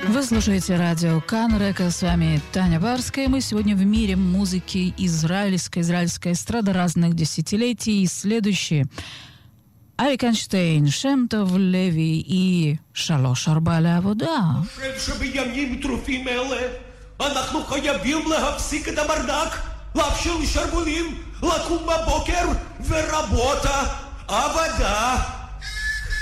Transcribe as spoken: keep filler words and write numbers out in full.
Вы слушаете радио Канрека, с вами Таня Барская. Мы сегодня в мире музыки израильской, израильской эстрады разных десятилетий. И следующие: Аrik Einstein, Shem Tov Levi и שלוש ארבע לעבודה. אני חושב שבימים טרופים אלה אנחנו חייבים להפסיק את הברדק, לאפשר לשרבולים לקום בבוקר ורבות העבודה.